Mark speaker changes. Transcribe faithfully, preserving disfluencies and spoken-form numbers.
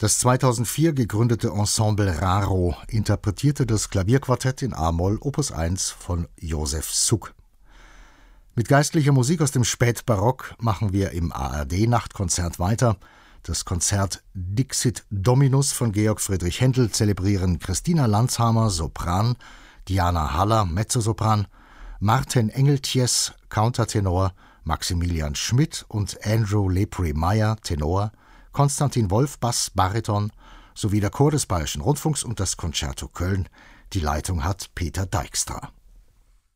Speaker 1: Das zweitausendvier gegründete Ensemble Raro interpretierte das Klavierquartett in a-Moll Opus eins von Josef Suk. Mit geistlicher Musik aus dem Spätbarock machen wir im A R D-Nachtkonzert weiter. Das Konzert Dixit Dominus von Georg Friedrich Händel zelebrieren Christina Landshamer, Sopran, Diana Haller, Mezzosopran, Martin Engeltjes, Countertenor, Maximilian Schmidt und Andrew Lepre-Meyer, Tenor, Konstantin Wolf, Bass, Bariton, sowie der Chor des Bayerischen Rundfunks und das Concerto Köln. Die Leitung hat Peter Dijkstra.